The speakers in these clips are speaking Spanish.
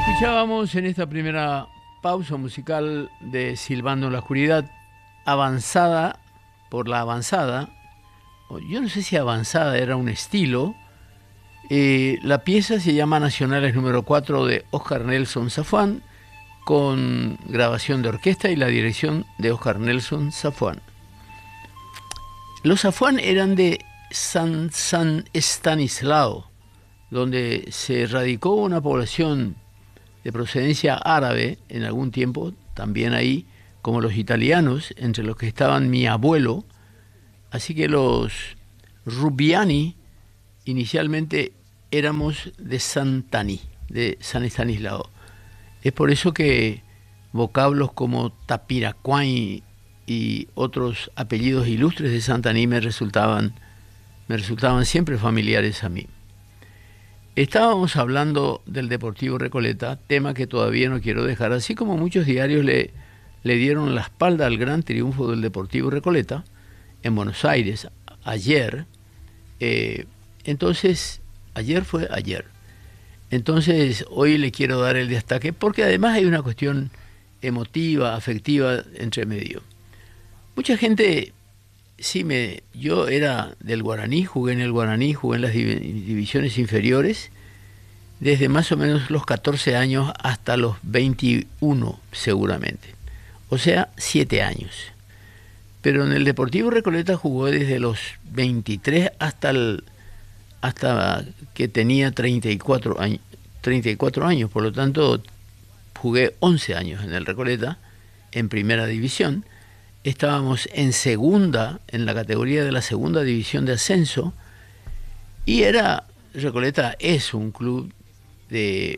Escuchábamos en esta primera pausa musical de Silbando en la Oscuridad, Avanzada por la Avanzada. Yo no sé si Avanzada era un estilo. La pieza se llama Nacionales número 4 de Oscar Nelson Zafón, con grabación de orquesta y la dirección de Oscar Nelson Zafón. Los Zafón eran de San Estanislao, donde se radicó una población de procedencia árabe en algún tiempo, también ahí, como los italianos, entre los que estaban mi abuelo. Así que los Rubbiani inicialmente éramos de Santani, de San Estanislao. Es por eso que vocablos como Tapiracuay y otros apellidos ilustres de Santani me resultaban siempre familiares a mí. Estábamos hablando del Deportivo Recoleta, tema que todavía no quiero dejar, así como muchos diarios le dieron la espalda al gran triunfo del Deportivo Recoleta en Buenos Aires ayer. Entonces, ayer fue ayer. Entonces, hoy le quiero dar el destaque, porque además hay una cuestión emotiva, afectiva entre medio. Mucha gente, yo era del Guaraní, jugué en el Guaraní, jugué en las divisiones inferiores, desde más o menos los 14 años hasta los 21 seguramente. O sea, 7 años. Pero en el Deportivo Recoleta jugó desde los 23 hasta que tenía 34 años. Por lo tanto, jugué 11 años en el Recoleta, en primera división. Estábamos en segunda, en la categoría de la segunda división de ascenso, y Recoleta es un club de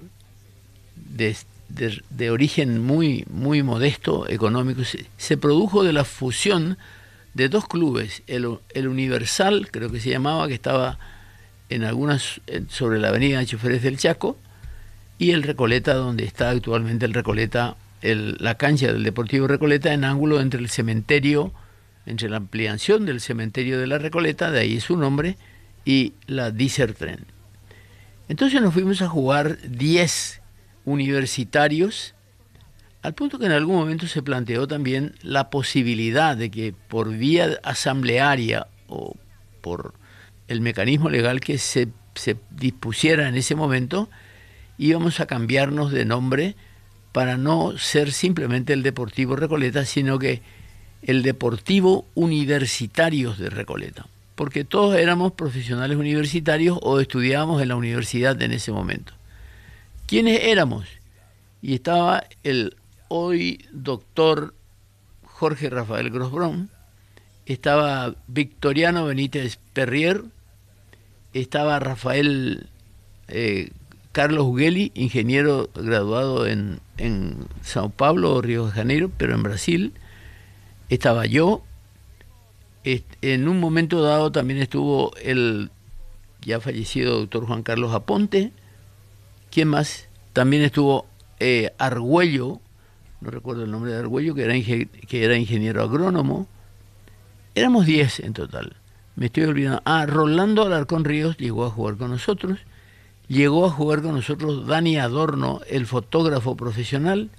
origen muy, muy modesto, económico. Se produjo de la fusión de dos clubes, el Universal, creo que se llamaba, que estaba sobre la avenida Choferes del Chaco, y el Recoleta, donde está actualmente el Recoleta, la cancha del Deportivo Recoleta, en ángulo entre el cementerio, entre la ampliación del cementerio de la Recoleta, de ahí su nombre, y la Disertren. Entonces nos fuimos a jugar 10 universitarios, al punto que en algún momento se planteó también la posibilidad de que por vía asamblearia o por el mecanismo legal que se dispusiera en ese momento, íbamos a cambiarnos de nombre para no ser simplemente el Deportivo Recoleta, sino que el Deportivo Universitarios de Recoleta, porque todos éramos profesionales universitarios o estudiábamos en la universidad en ese momento. ¿Quiénes éramos? Y estaba el hoy doctor Jorge Rafael Grosbrón, estaba Victoriano Benítez Perrier, estaba Rafael Carlos Ughelli, ingeniero graduado en Sao Paulo o Río de Janeiro, pero en Brasil. Estaba yo. En un momento dado también estuvo el ya fallecido doctor Juan Carlos Aponte. ¿Quién más? También estuvo Argüello, no recuerdo el nombre de Argüello, que era ingeniero agrónomo. Éramos 10 en total. Me estoy olvidando. Rolando Alarcón Ríos llegó a jugar con nosotros. Llegó a jugar con nosotros Dani Adorno, el fotógrafo profesional.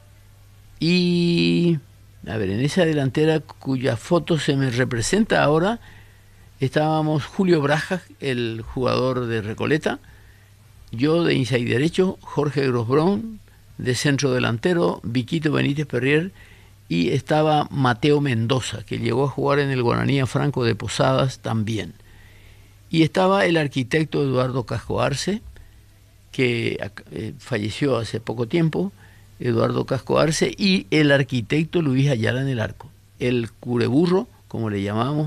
Y, en esa delantera cuya foto se me representa ahora, estábamos Julio Brajas, el jugador de Recoleta, yo de inside derecho, Jorge Grosbrón de centro delantero, Viquito Benítez Perrier, y estaba Mateo Mendoza, que llegó a jugar en el Guaraní Franco de Posadas también. Y estaba el arquitecto Eduardo Casco Arce, que falleció hace poco tiempo, Eduardo Casco Arce, y el arquitecto Luis Ayala en el arco. El cureburro, como le llamaban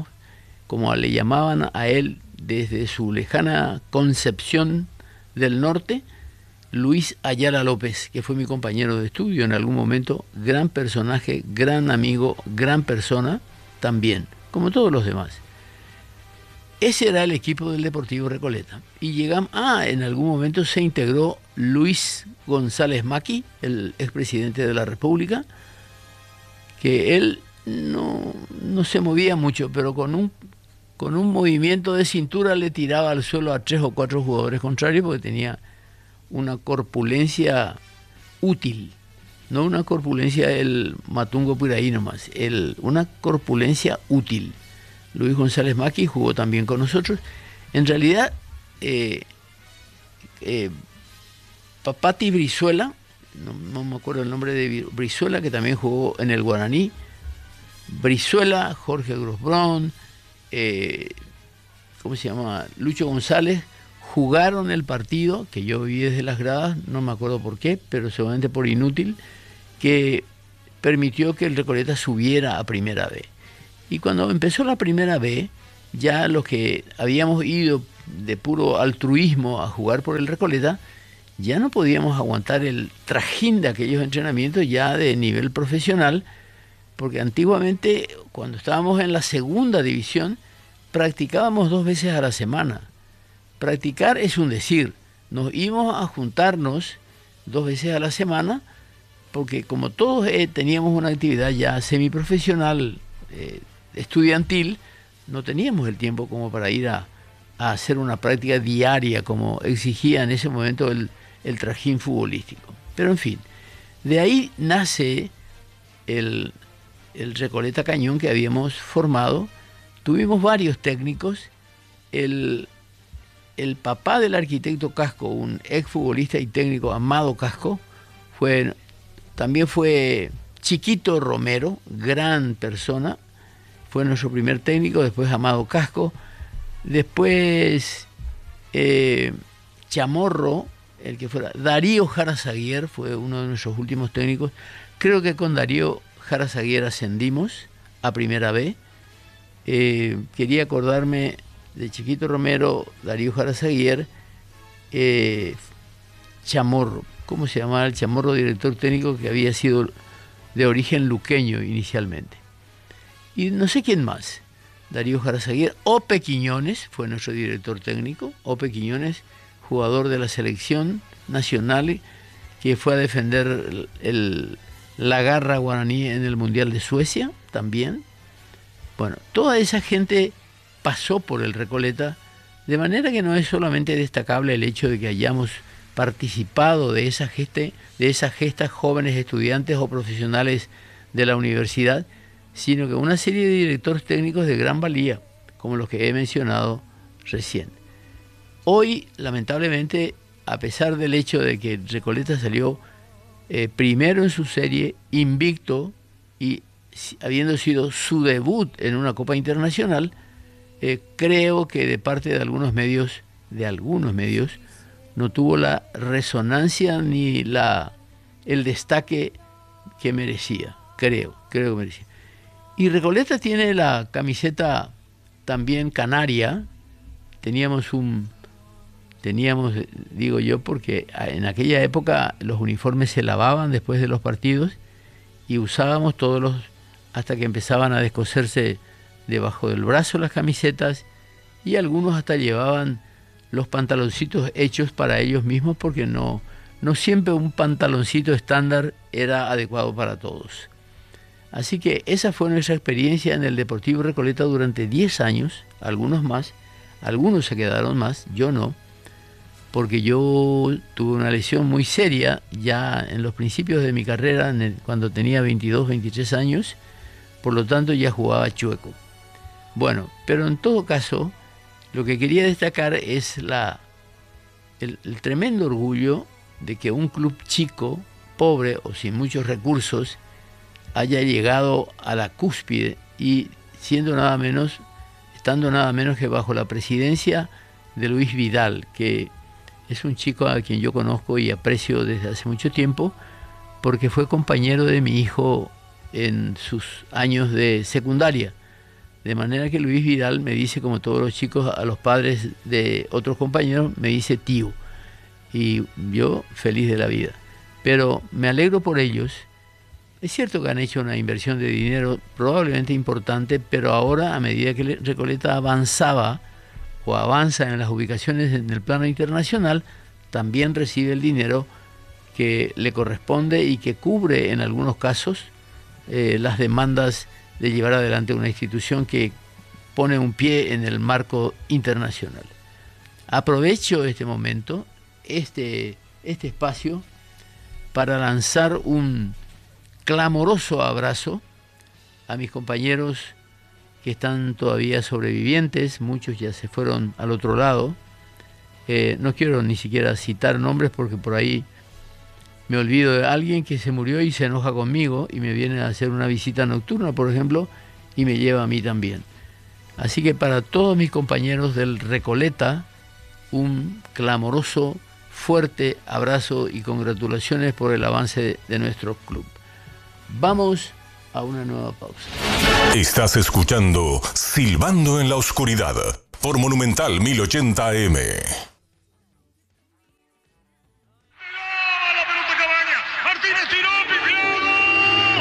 a él desde su lejana Concepción del Norte, Luis Ayala López, que fue mi compañero de estudio en algún momento, gran personaje, gran amigo, gran persona también, como todos los demás. Ese era el equipo del Deportivo Recoleta. Y llegamos, en algún momento se integró Luis González Maqui, el expresidente de la República, que él no se movía mucho, pero con un movimiento de cintura le tiraba al suelo a 3 o 4 jugadores contrarios, porque tenía una corpulencia útil, no una corpulencia del matungo por ahí nomás, una corpulencia útil. Luis González Maki jugó también con nosotros. En realidad, Papati Brizuela, no me acuerdo el nombre de Brizuela, que también jugó en el Guaraní. Brizuela, Jorge Grosbrón, ¿cómo se llama? Lucho González, jugaron el partido, que yo vi desde las gradas, no me acuerdo por qué, pero seguramente por inútil, que permitió que el Recoleta subiera a Primera B. Y cuando empezó la Primera B, ya los que habíamos ido de puro altruismo a jugar por el Recoleta, ya no podíamos aguantar el trajín de aquellos entrenamientos ya de nivel profesional, porque antiguamente, cuando estábamos en la segunda división, practicábamos 2 veces a la semana. Practicar es un decir, nos íbamos a juntarnos 2 veces a la semana, porque como todos teníamos una actividad ya semiprofesional, estudiantil, no teníamos el tiempo como para ir a hacer una práctica diaria como exigía en ese momento el trajín futbolístico. Pero en fin, de ahí nace el Recoleta Cañón que habíamos formado. Tuvimos varios técnicos. El papá del arquitecto Casco, un exfutbolista y técnico, Amado Casco, también fue Chiquito Romero, gran persona, fue nuestro primer técnico. Después Amado Casco, después Chamorro, el que fuera Darío Jara Zaguier, fue uno de nuestros últimos técnicos. Creo que con Darío Jara Zaguier ascendimos a Primera B. Quería acordarme de Chiquito Romero, Darío Jara Zaguier, Chamorro. ¿Cómo se llamaba el Chamorro, director técnico, que había sido de origen luqueño inicialmente? Y no sé quién más. Darío Jara Zaguier. Ope Quiñones fue nuestro director técnico. Ope Quiñones, jugador de la selección nacional, que fue a defender la garra guaraní en el Mundial de Suecia también. Bueno, toda esa gente pasó por el Recoleta, de manera que no es solamente destacable el hecho de que hayamos participado de esa gesta jóvenes estudiantes o profesionales de la universidad, sino que una serie de directores técnicos de gran valía, como los que he mencionado recién. Hoy, lamentablemente, a pesar del hecho de que Recoleta salió primero en su serie, invicto, y habiendo sido su debut en una Copa Internacional, creo que de parte de algunos medios, no tuvo la resonancia ni el destaque que merecía. Creo que merecía. Y Recoleta tiene la camiseta también canaria. Teníamos, digo yo, porque en aquella época los uniformes se lavaban después de los partidos y usábamos hasta que empezaban a descoserse debajo del brazo las camisetas, y algunos hasta llevaban los pantaloncitos hechos para ellos mismos, porque no siempre un pantaloncito estándar era adecuado para todos. Así que esa fue nuestra experiencia en el Deportivo Recoleta durante 10 años, algunos más, algunos se quedaron más, yo no, porque yo tuve una lesión muy seria ya en los principios de mi carrera, cuando tenía 22, 23 años, por lo tanto ya jugaba chueco. Bueno, pero en todo caso, lo que quería destacar es el tremendo orgullo de que un club chico, pobre o sin muchos recursos, haya llegado a la cúspide y estando nada menos que bajo la presidencia de Luis Vidal, que es un chico a quien yo conozco y aprecio desde hace mucho tiempo, porque fue compañero de mi hijo en sus años de secundaria. De manera que Luis Vidal me dice, como todos los chicos, a los padres de otros compañeros, me dice tío. Y yo feliz de la vida. Pero me alegro por ellos. Es cierto que han hecho una inversión de dinero probablemente importante, pero ahora, a medida que Recoleta avanza en las ubicaciones en el plano internacional, también recibe el dinero que le corresponde y que cubre en algunos casos las demandas de llevar adelante una institución que pone un pie en el marco internacional. Aprovecho este momento, este espacio, para lanzar un clamoroso abrazo a mis compañeros que están todavía sobrevivientes, muchos ya se fueron al otro lado. No quiero ni siquiera citar nombres porque por ahí me olvido de alguien que se murió y se enoja conmigo y me viene a hacer una visita nocturna, por ejemplo, y me lleva a mí también. Así que para todos mis compañeros del Recoleta, un clamoroso, fuerte abrazo y congratulaciones por el avance de nuestro club. Vamos a una nueva pausa. Estás escuchando Silbando en la Oscuridad por Monumental 1080 AM.